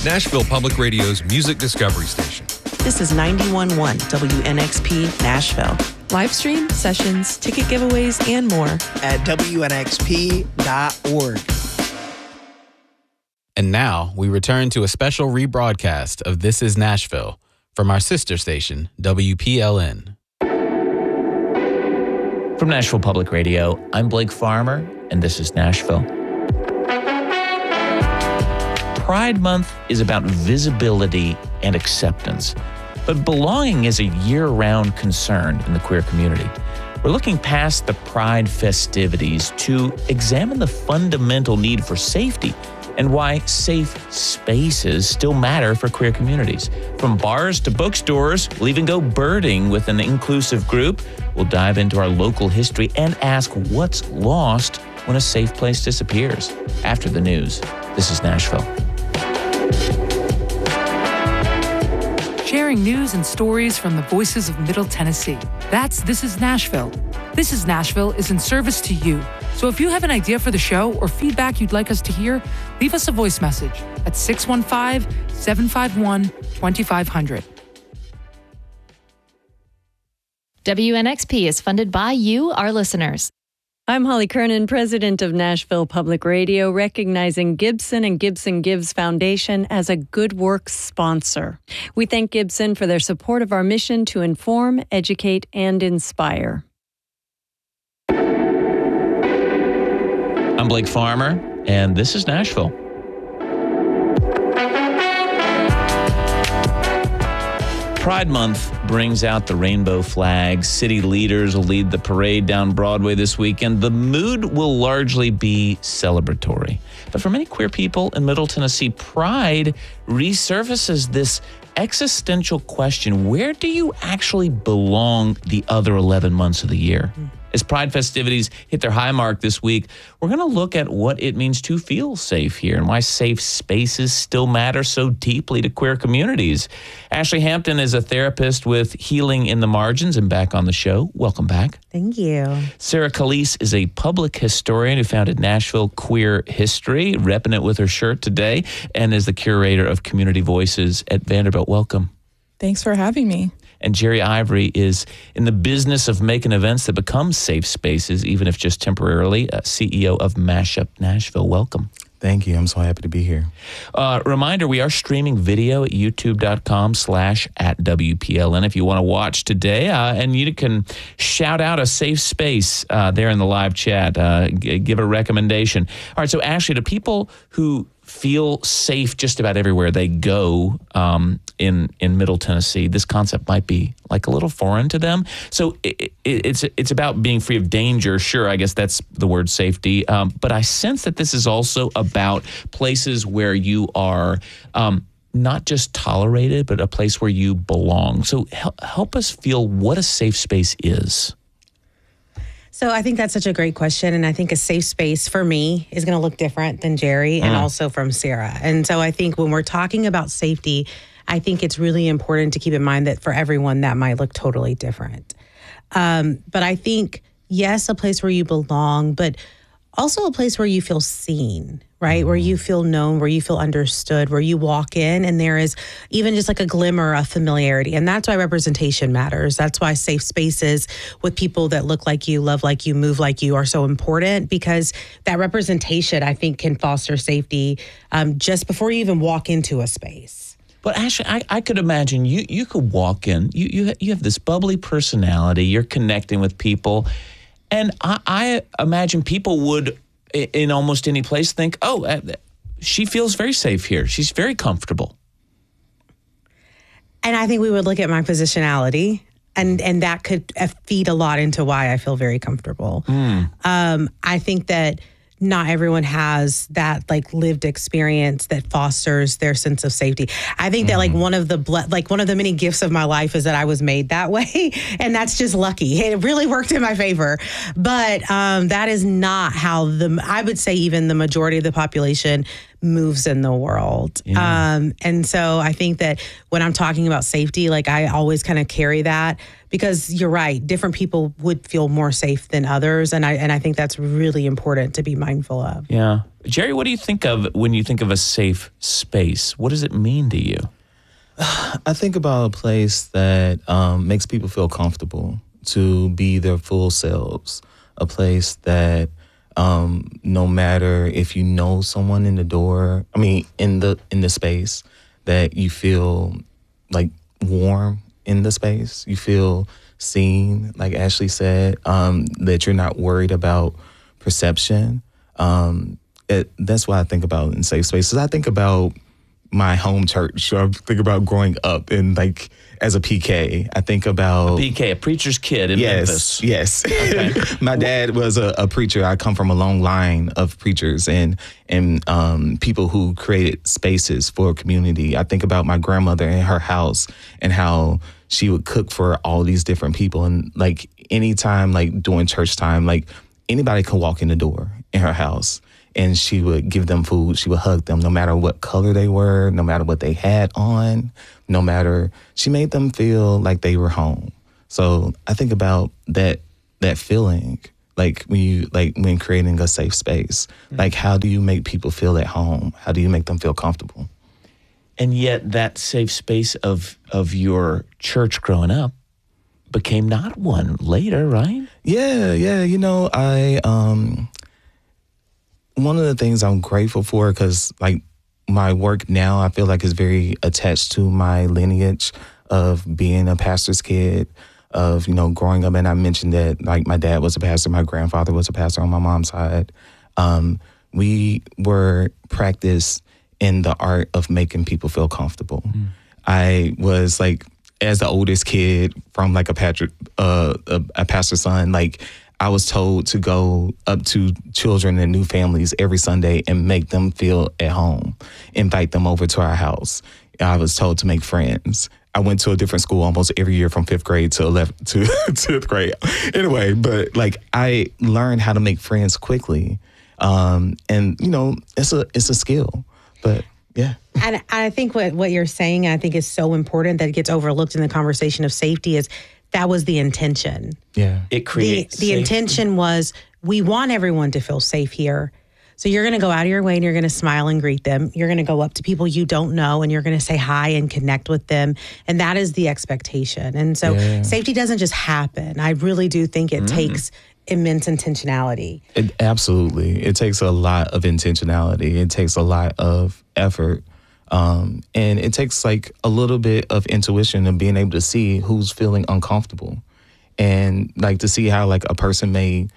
Nashville Public Radio's music discovery station. This is 91.1 WNXP Nashville. Live stream, sessions, ticket giveaways, and more at WNXP.org. And now we return to a special rebroadcast of This is Nashville from our sister station, WPLN. From Nashville Public Radio, I'm Blake Farmer, and this is Nashville. Pride Month is about visibility and acceptance, but belonging is a year-round concern in the queer community. We're looking past the Pride festivities to examine the fundamental need for safety and why safe spaces still matter for queer communities. From bars to bookstores, we'll even go birding with an inclusive group. We'll dive into our local history and ask what's lost when a safe place disappears. After the news, this is Nashville. Sharing news and stories from the voices of Middle Tennessee. That's This is Nashville. This is Nashville is in service to you. So if you have an idea for the show or feedback you'd like us to hear, leave us a voice message at 615-751-2500. WNXP is funded by you, our listeners. I'm Holly Kernan, president of Nashville Public Radio, recognizing Gibson and Gibson Gives Foundation as a Good Works sponsor. We thank Gibson for their support of our mission to inform, educate, and inspire. I'm Blake Farmer, and this is Nashville. Pride Month brings out the rainbow flags. City leaders will lead the parade down Broadway this weekend. The mood will largely be celebratory. But for many queer people in Middle Tennessee, Pride resurfaces this existential question: where do you actually belong the other 11 months of the year? As Pride festivities hit their high mark this week, we're going to look at what it means to feel safe here and why safe spaces still matter so deeply to queer communities. Ashley Hampton is a therapist with Healing in the Margins and back on the show. Welcome back. Thank you. Sarah Calise is a public historian who founded Nashville Queer History, repping it with her shirt today, and is the curator of Community Voices at Vanderbilt. Welcome. Thanks for having me. And Jerry Ivory is in the business of making events that become safe spaces, even if just temporarily, CEO of Mashup Nashville. Welcome. Thank you. I'm so happy to be here. Reminder, we are streaming video at youtube.com/@WPLN if you want to watch today. And you can shout out a safe space there in the live chat. Give a recommendation. All right, so Ashley, to people who feel safe just about everywhere they go in Middle Tennessee, this concept might be like a little foreign to them. So it's about being free of danger. Sure, I guess that's the word safety. But I sense that this is also about places where you are not just tolerated, but a place where you belong. So help us feel what a safe space is. So I think that's such a great question. And I think a safe space for me is going to look different than Jerry and also from Sarah. And so I think when we're talking about safety, I think it's really important to keep in mind that for everyone that might look totally different. But I think, yes, a place where you belong, but also a place where you feel seen, right? Where you feel known, where you feel understood, where you walk in and there is even just like a glimmer of familiarity. And that's why representation matters. That's why safe spaces with people that look like you, love like you, move like you are so important, because that representation, I think, can foster safety just before you even walk into a space. But Ashley, I could imagine you could walk in, you have this bubbly personality, you're connecting with people, and I imagine people would, in almost any place, think, oh, she feels very safe here. She's very comfortable. And I think we would look at my positionality, and that could feed a lot into why I feel very comfortable. I think that not everyone has that like lived experience that fosters their sense of safety. I think that like one of the many gifts of my life is that I was made that way, and that's just lucky. It really worked in my favor. But that is not how I would say even the majority of the population moves in the world. And so I think that when I'm talking about safety, like I always kind of carry that, because you're right, different people would feel more safe than others. And I think that's really important to be mindful of. Yeah. Jerry, what do you think of when you think of a safe space? What does it mean to you? I think about a place that makes people feel comfortable to be their full selves. A place that no matter if you know someone in the door, in the space, that you feel like warm in the space. You feel seen, like Ashley said, that you're not worried about perception. That's what I think about in safe spaces. I think about my home church. I think about growing up and like as a PK. I think about a preacher's kid in Memphis. Yes. Okay. My dad was a preacher. I come from a long line of preachers and people who created spaces for community. I think about my grandmother and her house and how she would cook for all these different people. And like anytime, like during church time, like anybody could walk in the door in her house. And she would give them food. She would hug them no matter what color they were, no matter what they had on, no matter. She made them feel like they were home. So I think about that feeling, like when creating a safe space. Like, how do you make people feel at home? How do you make them feel comfortable? And yet that safe space of your church growing up became not one later, right? Yeah. One of the things I'm grateful for, because like my work now, I feel like is very attached to my lineage of being a pastor's kid, of, growing up. And I mentioned that like my dad was a pastor, my grandfather was a pastor on my mom's side. We were practiced in the art of making people feel comfortable. I was like, as the oldest kid from like a pastor's son, like I was told to go up to children and new families every Sunday and make them feel at home, invite them over to our house. I was told to make friends. I went to a different school almost every year from 5th grade to 10th grade. Anyway, but like I learned how to make friends quickly. And it's a skill, but yeah. And I think what you're saying, I think is so important that it gets overlooked in the conversation of safety is that was the intention. Yeah. It creates the intention was we want everyone to feel safe here. So you're going to go out of your way and you're going to smile and greet them. You're going to go up to people you don't know and you're going to say hi and connect with them. And that is the expectation. And so safety doesn't just happen. I really do think it takes immense intentionality. Absolutely. It takes a lot of intentionality. It takes a lot of effort. And it takes like a little bit of intuition of being able to see who's feeling uncomfortable and like to see how like a person may,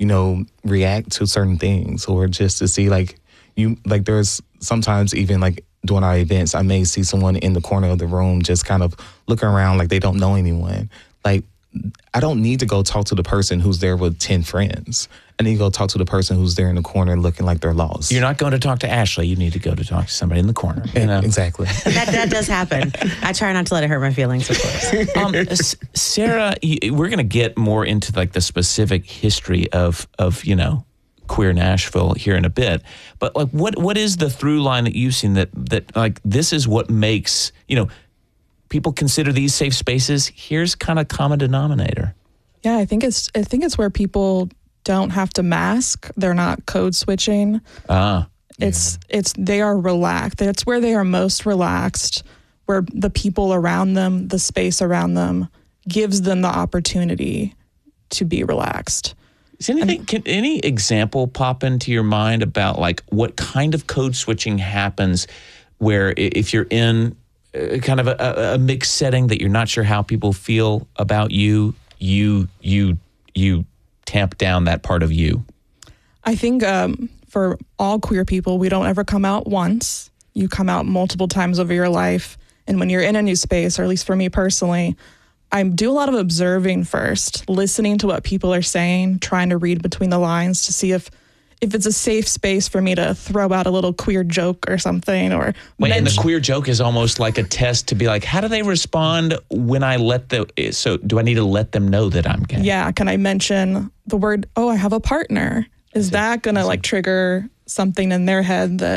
react to certain things, or just to see like there's sometimes even like during our events, I may see someone in the corner of the room just kind of looking around like they don't know anyone. Like I don't need to go talk to the person who's there with 10 friends. I need to go talk to the person who's there in the corner looking like they're lost. You're not going to talk to Ashley. You need to go to talk to somebody in the corner. Exactly. That does happen. I try not to let it hurt my feelings, of course. Sarah, we're going to get more into like the specific history of queer Nashville here in a bit. But like, what is the through line that you've seen that like this is what makes people consider these safe spaces? Here's kind of common denominator. Yeah, I think it's where people don't have to mask. They're not code switching. They are relaxed. That's where they are most relaxed, where the people around them, the space around them gives them the opportunity to be relaxed. Can any example pop into your mind about like what kind of code switching happens where if you're in kind of a mixed setting that you're not sure how people feel about you tamp down that part of you? I think for all queer people, we don't ever come out once. You come out multiple times over your life. And when you're in a new space, or at least for me personally, I do a lot of observing first, listening to what people are saying, trying to read between the lines to see if it's a safe space for me to throw out a little queer joke or something. And the queer joke is almost like a test to be like, how do they respond when I so do I need to let them know that I'm gay? Yeah. Can I mention the word, I have a partner? Is that going to like trigger something in their head that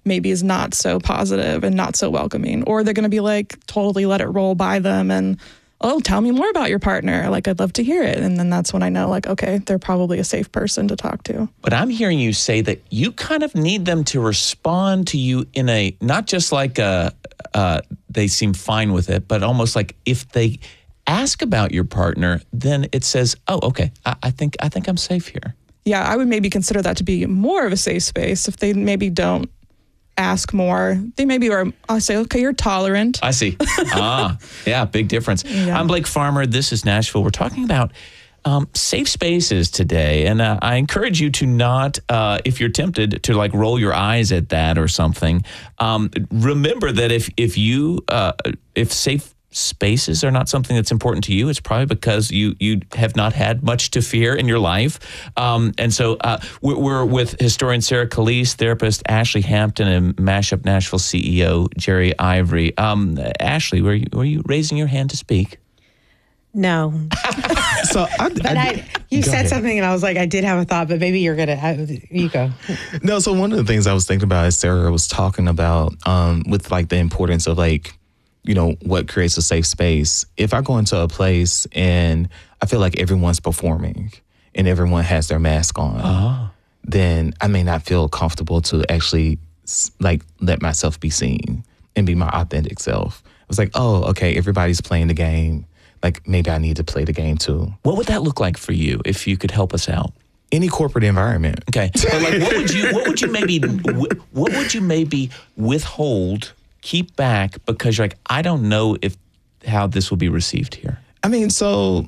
maybe is not so positive and not so welcoming, or they're going to be like totally let it roll by them and, oh, tell me more about your partner. Like, I'd love to hear it. And then that's when I know, like, okay, they're probably a safe person to talk to. But I'm hearing you say that you kind of need them to respond to you in a, not just like they seem fine with it, but almost like if they ask about your partner, then it says, oh, okay, I think I'm safe here. Yeah, I would maybe consider that to be more of a safe space if they maybe don't ask more. They maybe are, I'll say, okay, you're tolerant. I see. Yeah, big difference. Yeah. I'm Blake Farmer. This is Nashville. We're talking about safe spaces today. And I encourage you to not, if you're tempted to like roll your eyes at that or something, remember that if safe spaces are not something that's important to you, it's probably because you have not had much to fear in your life. And so we're with historian Sarah Calise, therapist Ashley Hampton, and Mashup Nashville CEO Jerry Ivory. Ashley, were you raising your hand to speak? No. So you said something and I was like, I did have a thought, but maybe you go. No, so one of the things I was thinking about as Sarah was talking about with like the importance of like, you know, what creates a safe space. If I go into a place and I feel like everyone's performing and everyone has their mask on, then I may not feel comfortable to actually like let myself be seen and be my authentic self. I was like, oh, okay, everybody's playing the game. Like maybe I need to play the game too. What would that look like for you if you could help us out? Any corporate environment. Okay. But like what would you maybe withhold, keep back because you're like, I don't know how this will be received here? I mean, so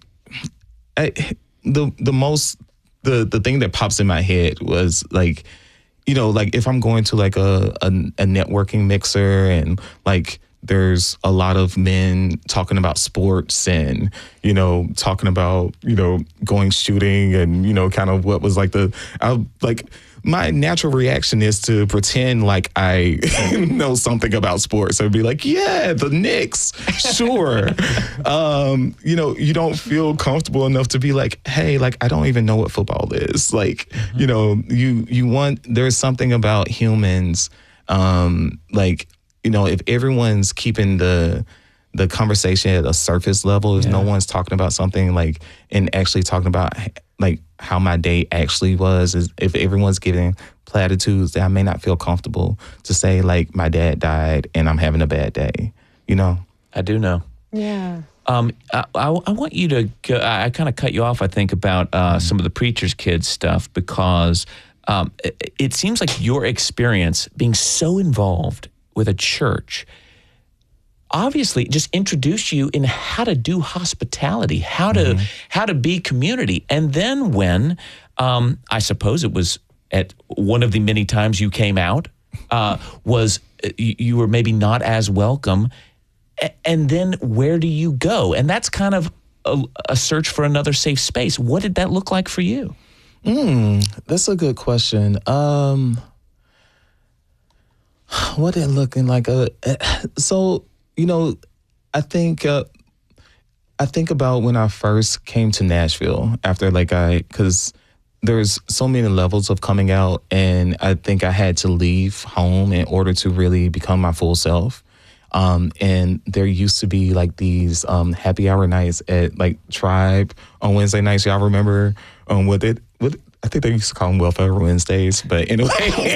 the thing that pops in my head was like, you know, like if I'm going to like a networking mixer and like there's a lot of men talking about sports and, you know, talking about, you know, going shooting and, you know, kind of what was like my natural reaction is to pretend like I know something about sports. I'd be like, yeah, the Knicks, sure. You know, you don't feel comfortable enough to be like, hey, like, I don't even know what football is. Like, you know, there's something about humans, like, you know, if everyone's keeping the conversation at a surface level, if no one's talking about something like, and actually talking about like how my day actually was, is if everyone's giving platitudes, that I may not feel comfortable to say like my dad died and I'm having a bad day, you know? I do know. Yeah. I want you to, I kind of cut you off, I think, about some of the preacher's kids stuff because it seems like your experience being so involved with a church obviously just introduced you in how to do hospitality, how to be community. And then when I suppose it was at one of the many times you came out, was you were maybe not as welcome. And then where do you go? And that's kind of a search for another safe space. What did that look like for you? That's a good question. What it looking like? So, you know, I think about when I first came to Nashville after because there's so many levels of coming out, and I think I had to leave home in order to really become my full self. And there used to be like these happy hour nights at like Tribe on Wednesday nights. Y'all remember what I think they used to call them Welfare Wednesdays, but anyway.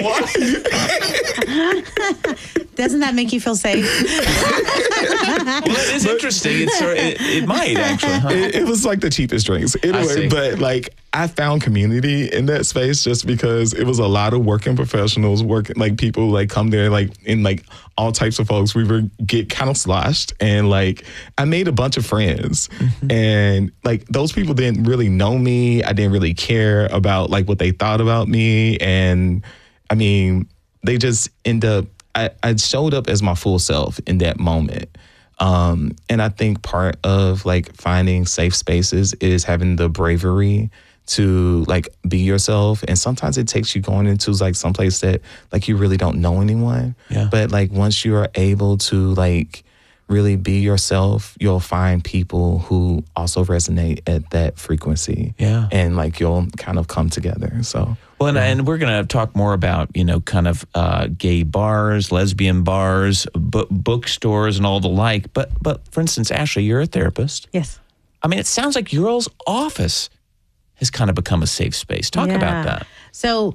Doesn't that make you feel safe? Well, it is interesting. It might actually. Huh? It was like the cheapest drinks. Anyway, but like I found community in that space just because it was a lot of working professionals, like people like come there like in like all types of folks. We would get kind of sloshed, and like I made a bunch of friends, and like those people didn't really know me. I didn't really care about like what they thought about me, and I mean they just end up. I showed up as my full self in that moment. And I think part of like finding safe spaces is having the bravery to like be yourself. And sometimes it takes you going into like someplace that like you really don't know anyone. Yeah. But like once you are able to like really be yourself, you'll find people who also resonate at that frequency. Yeah. And like you'll kind of come together. So. Well, and we're going to talk more about, kind of gay bars, lesbian bars, bookstores and all the like. But for instance, Ashley, you're a therapist. Yes. I mean, it sounds like your all's office has kind of become a safe space. Talk about that. So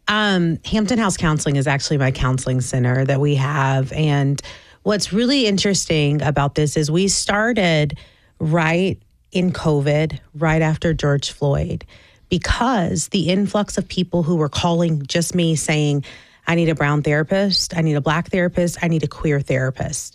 Hampton House Counseling is actually my counseling center that we have. And what's really interesting about this is we started right in COVID, right after George Floyd, because the influx of people who were calling just me saying, I need a brown therapist, I need a Black therapist, I need a queer therapist.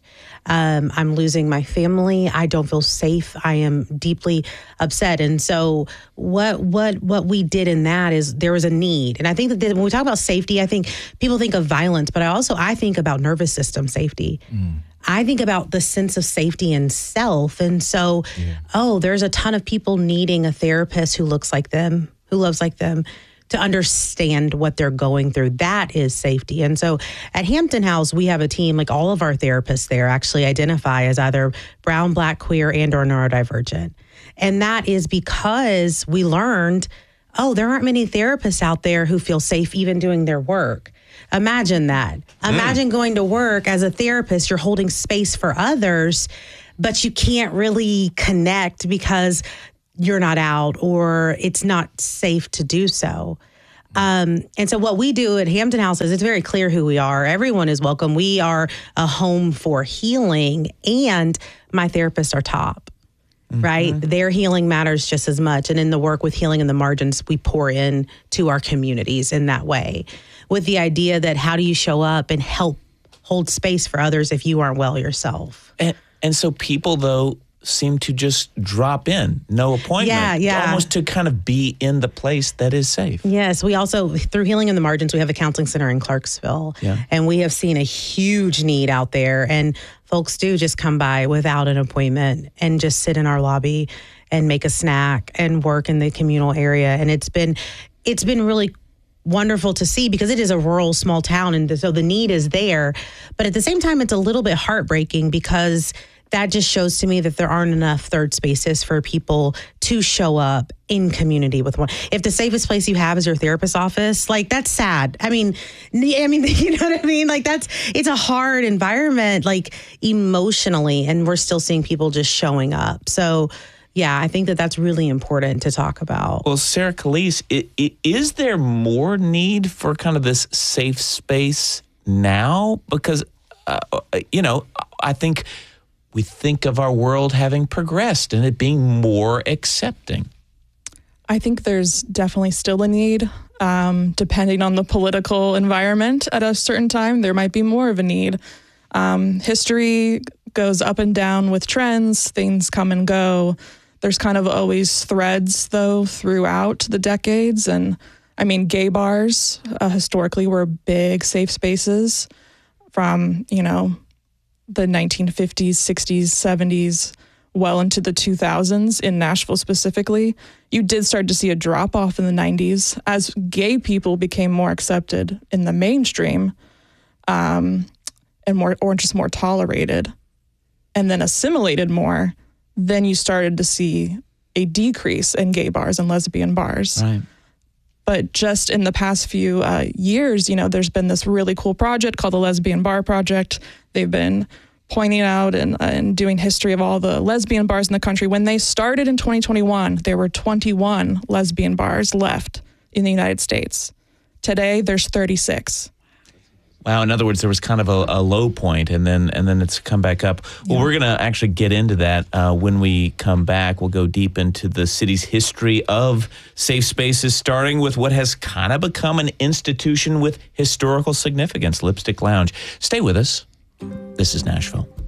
I'm losing my family. I don't feel safe. I am deeply upset. And so what we did in that is there was a need. And I think that when we talk about safety, I think people think of violence, but I think about nervous system safety. I think about the sense of safety in self. And so, there's a ton of people needing a therapist who looks like them, who loves like them, to understand what they're going through. That is safety. And so at Hampton House, we have a team, like all of our therapists there actually identify as either brown, Black, queer, and or neurodivergent. And that is because we learned, there aren't many therapists out there who feel safe even doing their work. Imagine that. Imagine going to work as a therapist, you're holding space for others, but you can't really connect because you're not out or it's not safe to do so. And so what we do at Hampton House is it's very clear who we are. Everyone is welcome. We are a home for healing, and my therapists are top, right? Their healing matters just as much. And in the work with Healing in the Margins, we pour in to our communities in that way with the idea that how do you show up and help hold space for others if you aren't well yourself? And so people, though, seem to just drop in, no appointment, almost to kind of be in the place that is safe. Yes, we also, through Healing in the Margins, we have a counseling center in Clarksville, and we have seen a huge need out there, and folks do just come by without an appointment and just sit in our lobby and make a snack and work in the communal area, and it's been really wonderful to see because it is a rural small town, and so the need is there, but at the same time, it's a little bit heartbreaking because that just shows to me that there aren't enough third spaces for people to show up in community with one. If the safest place you have is your therapist's office, like that's sad. I mean, you know what I mean? Like it's a hard environment, like emotionally, and we're still seeing people just showing up. So yeah, I think that that's really important to talk about. Well, Sarah Calise, is there more need for kind of this safe space now? Because, I think we think of our world having progressed and it being more accepting. I think there's definitely still a need. Depending on the political environment at a certain time, there might be more of a need. History goes up and down with trends. Things come and go. There's kind of always threads, though, throughout the decades. And I mean, gay bars historically were big safe spaces from, the 1950s, 60s, 70s, well into the 2000s in Nashville specifically. You did start to see a drop off in the 90s as gay people became more accepted in the mainstream and just more tolerated and then assimilated more. Then you started to see a decrease in gay bars and lesbian bars. Right. But just in the past few years, there's been this really cool project called the Lesbian Bar Project. They've been pointing out and doing history of all the lesbian bars in the country. When they started in 2021, there were 21 lesbian bars left in the United States. Today, there's 36. Wow. In other words, there was kind of a low point and then it's come back up. Well, we're going to actually get into that when we come back. We'll go deep into the city's history of safe spaces, starting with what has kind of become an institution with historical significance, Lipstick Lounge. Stay with us. This is Nashville.